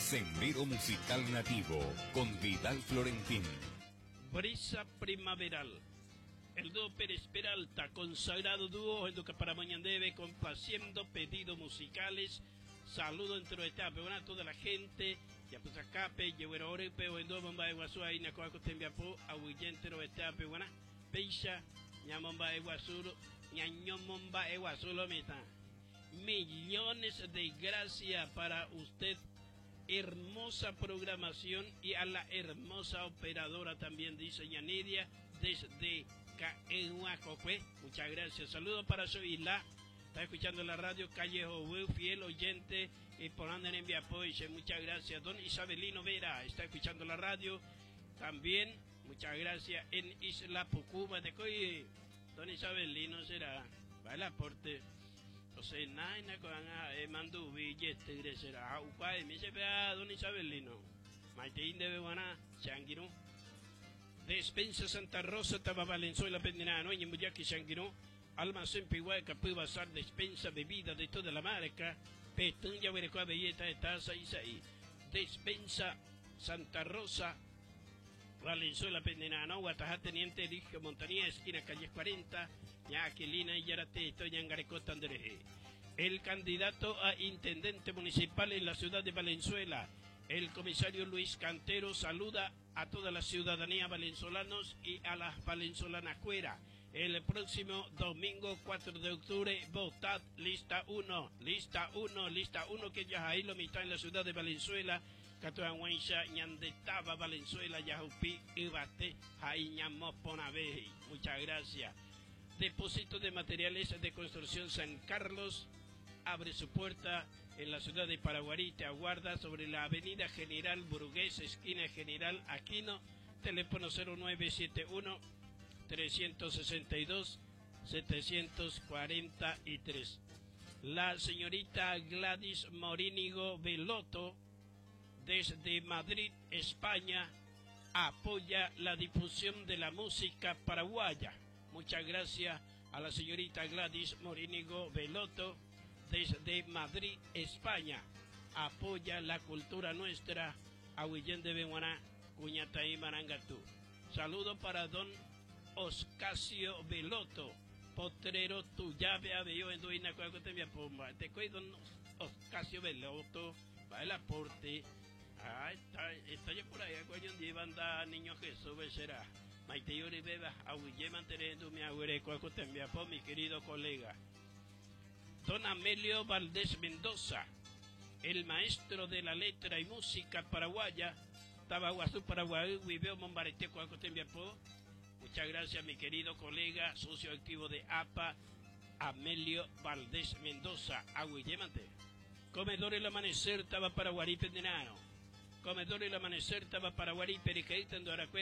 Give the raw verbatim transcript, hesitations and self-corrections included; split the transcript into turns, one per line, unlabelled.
Sendero Musical Nativo con Vidal Florentín.
Brisa primaveral. El dúo Pérez Peralta, consagrado dúo en Duque para Mañandebe, complaciendo pedidos musicales. Saludo entre etapa, bueno, a toda la gente. Ya pues acá, pe, llevero ore, pe, o en dos bomba de guasú, ahí, na coaco tembiapo, a huyentero etapa, bueno, peisha, ñamomba de guasú, ñañomomba de guasú, lo meta. Millones de gracias para usted. Hermosa programación y a la hermosa operadora también, dice Yanidia, desde Caehuacocue. Muchas gracias. Saludos para Soila. Está escuchando la radio Callejo, fiel oyente y por andar en Viapoiche. Muchas gracias. Don Isabelino Vera está escuchando la radio también. Muchas gracias. En Isla Pucuma de Coy. Don Isabelino será. Va el aporte. O sea, nada, nada, mando billete, greserá. Aupa, me se vea Don Isabelino. Maiteín de Beguaná, Changuino. Despensa Santa Rosa, Taba Valenzuela, Pendiná, no hay en Buyaki, Changuino. Almacén Pihuaca, puede basar despensa, bebida de toda la marca. Petún, ya veré cuál belleta de taza y ahí. Despensa Santa Rosa, Valenzuela, Pendiná, no, Guatajá, Teniente, Eligio Montanía, esquina calle cuarenta. Yaquilina y Yarate, estoy en Garecota, André. El candidato a intendente municipal en la ciudad de Valenzuela, el comisario Luis Cantero, saluda a toda la ciudadanía valenzolanos y a las valenzolanas cuera. El próximo domingo cuatro de octubre, votad lista uno, lista uno, lista uno, que ya ahí lo mitad en la ciudad de Valenzuela. Catuanhuencha, Ñandetaba, Valenzuela, Yajupi, Ibate, Jaiñamo, Ponaveji. Muchas gracias. Depósito de materiales de construcción San Carlos abre su puerta en la ciudad de Paraguarí. Te aguarda sobre la avenida General Burgués, esquina General Aquino. Teléfono cero nueve siete uno, tres seis dos, siete cuatro tres. La señorita Gladys Morínigo Veloto, desde Madrid, España, apoya la difusión de la música paraguaya. Muchas gracias a la señorita Gladys Morínigo Veloto, desde Madrid, España. Apoya la cultura nuestra, Ahuillén de Beguaná, Cuñataí Marangatú. Saludo para don Oscasio Veloto, potrero tu llave abello en Duina, cuando te pomba. Te cuido don Oscasio Veloto, va el aporte. Ah, está, está ya por ahí, cuando llevan da niño Jesús Becerra. Maite Yuri Beba, Ahuillé manteniendo mi agüereco, mi querido colega. Don Amelio Valdés Mendoza, el maestro de la letra y música paraguaya, Tabaguazú Paraguay, Viveo Mombarete, Cuacotembiapó. Muchas gracias, mi querido colega, socio activo de A P A, Amelio Valdés Mendoza, Ahuillé Mante. Comedor El Amanecer, Taba Paraguarí Pendenano. Comedor El Amanecer, Taba Paraguarí Pericaíta, en Doracué.